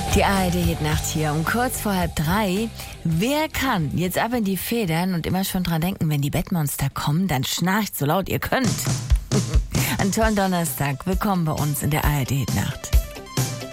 Die ARD-Hitnacht hier um kurz vor 2:30. Wer kann jetzt ab in die Federn und immer schon dran denken, wenn die Bettmonster kommen, dann schnarcht so laut ihr könnt. An tollen Donnerstag. Willkommen bei uns in der ARD-Hitnacht.